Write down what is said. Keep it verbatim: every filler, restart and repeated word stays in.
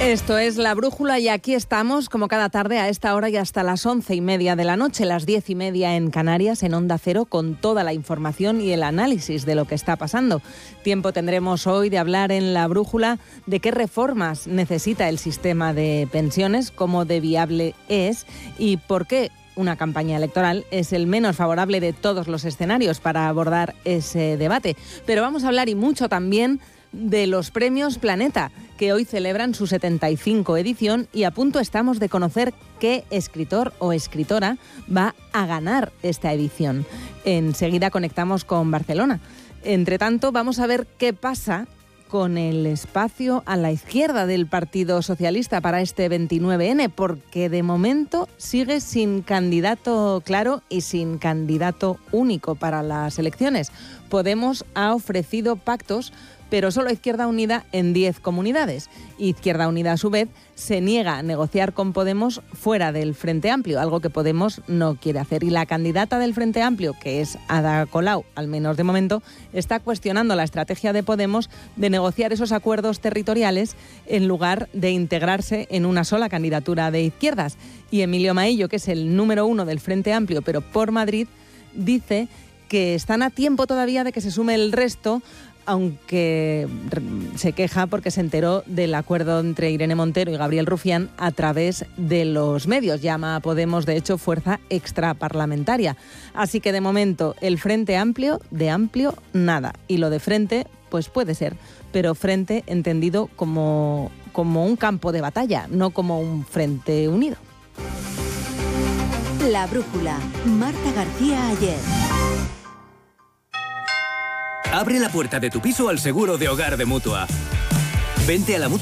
Esto es La Brújula y aquí estamos como cada tarde a esta hora y hasta las once y media de la noche, las diez y media en Canarias, en Onda Cero, con toda la información y el análisis de lo que está pasando. Tiempo tendremos hoy de hablar en La Brújula de qué reformas necesita el sistema de pensiones, cómo de viable es y por qué una campaña electoral es el menos favorable de todos los escenarios para abordar ese debate. Pero vamos a hablar y mucho también de los premios Planeta, que hoy celebran su setenta y cinco edición y a punto estamos de conocer qué escritor o escritora va a ganar esta edición. Enseguida conectamos con Barcelona. Entre tanto, vamos a ver qué pasa con el espacio a la izquierda del Partido Socialista para este veintinueve ene, porque de momento sigue sin candidato claro y sin candidato único para las elecciones. Podemos ha ofrecido pactos, pero solo Izquierda Unida en diez comunidades. Izquierda Unida, a su vez, se niega a negociar con Podemos fuera del Frente Amplio, algo que Podemos no quiere hacer. Y la candidata del Frente Amplio, que es Ada Colau, al menos de momento, está cuestionando la estrategia de Podemos de negociar esos acuerdos territoriales en lugar de integrarse en una sola candidatura de izquierdas. Y Emilio Maillo, que es el número uno del Frente Amplio, pero por Madrid, dice que están a tiempo todavía de que se sume el resto, aunque se queja porque se enteró del acuerdo entre Irene Montero y Gabriel Rufián a través de los medios. Llama a Podemos, de hecho, fuerza extraparlamentaria. Así que, de momento, el Frente Amplio, de amplio, nada. Y lo de frente, pues puede ser, pero frente entendido como, como un campo de batalla, no como un frente unido. La Brújula, Marta García Ayer. Abre la puerta de tu piso al seguro de hogar de Mutua. Vente a la Mutua